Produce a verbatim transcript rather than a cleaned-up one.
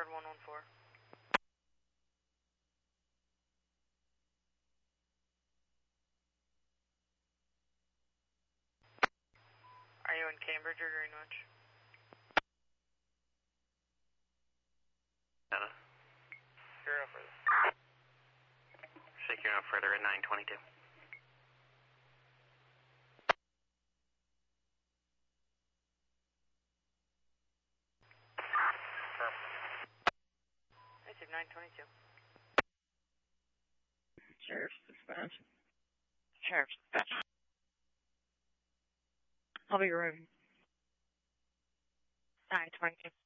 Vanguard one one four. Are you in Cambridge or Greenwich? Anna. You're no further. Shake you no further at nine twenty-two. I said nine twenty-two. Sheriff's dispatch. Sheriff's dispatch. I'll be room nine twenty-two.